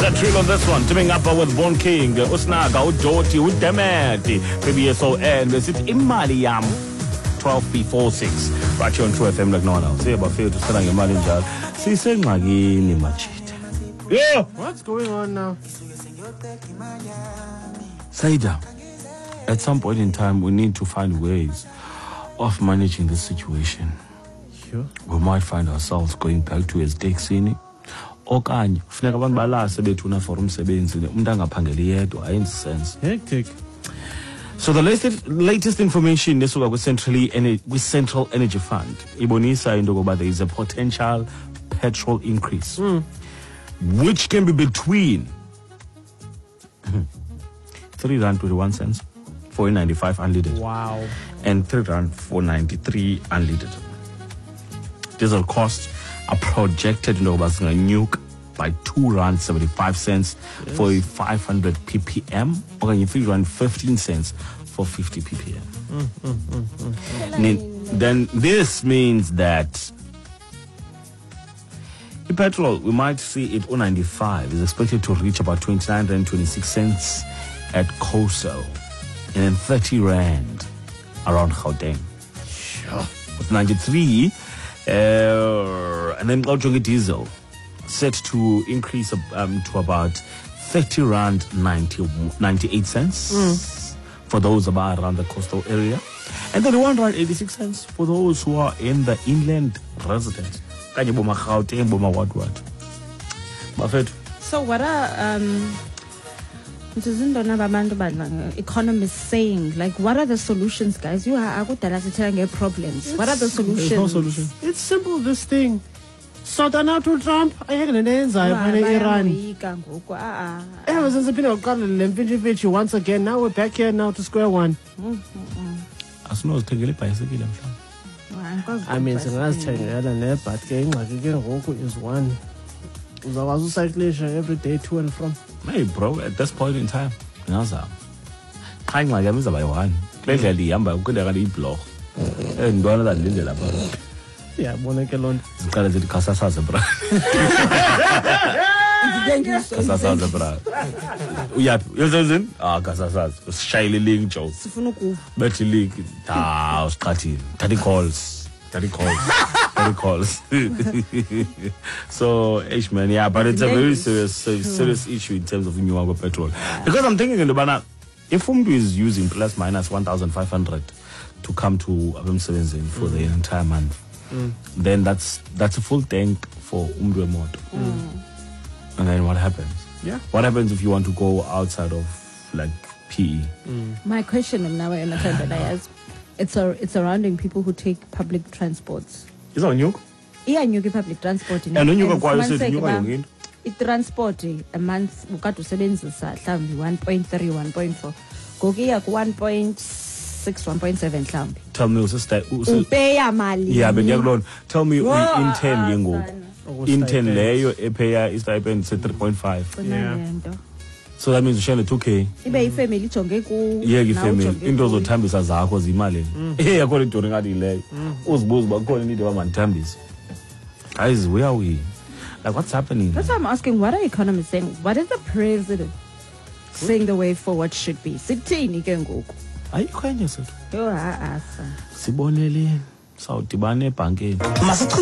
The thrill on this one, teaming up with Von King, Usnaga, Udoti, Udemeti, PBSON, visit Imali Yam, 12B46, right here on True FM like no one else. Say about fail to sell your money, Jal. See, say, Magini Machit. Yeah! What's going on now? Saida, at some point in time, we need to find ways of managing this situation. Sure. We might find ourselves going back to eStaxini. Okanye funeka abantu balase bethuna for umsebenzi umuntu angaphangeli yedwa ayenzi sense. Hectic. So the latest information lesuka kwi-Central Energy Fund ibonisa into yokuba there is a potential petrol increase which can be between R3.21 for 95 unleaded. Wow. And R3.93 unleaded. Diesel costs are projected to nuke by R2.75 for a 500 ppm, or R3.15 for 50 ppm. Then this means that the petrol, we might see it 95 is expected to reach about 29.26 cents at Coastal, and then 30 Rand around Gauteng. Sure. With 93, and then Gauteng diesel set to increase to about 30 Rand 98 cents for those about around the coastal area, and then 1 Rand 86 cents for those who are in the inland residents. So what are economists saying? Like, what are the solutions, guys? You are telling problems. What are the solutions? There's no solution. It's simple, this thing. Sort out to Trump. I ain't gonna Iran. Ever since the people got the once again, now we're back here now to square one. As soon as take a bicycle, I mean, the last time but is one. Cyclation every day to and from. Hey, bro, at this point in time, Naza. Kind like I'm by one. Clearly, I'm by good at the block. And one of that little about. Yeah, Monaco. It's kind of the Casas, bro. Casas, bro. Yeah, you're saying? Ah, Casas. Shyly link, Joe. Betty League. Ah, Scotty. 30 calls. 30 calls. So, man, yeah, but it's a very serious issue in terms of renewable petrol. Because I'm thinking, if Umdu is using plus minus 1,500 to come to Abem for the entire month, then that's a full tank for Umdu Moto. And then what happens? Yeah. What happens if you want to go outside of like PE? My question now, it's surrounding people who take public transports. Is that new? Yeah, new public transport. And when you go quiet, transport a month we got to 1.3, 1.4. Go get 1.6, 1.7 Tell me yeah, but tell me in 10 in 10 leyo epeya istipend 3.5. Yeah. So that means ushele 2K. Ibe ifamily jonge ku. Yeah, ifamily. Into zothambisa zakho zimali. According to ngathi leyo. Uzibuza bakhona into abamandithambisa. Guys, where are we? Like, what's happening? That's why I'm asking, what are economists saying? What is the president saying the way forward should be? Sithini ke ngoku? Ayikho enye sethu. Yo asa. Siboneleni. Sawudibana ebhankeni.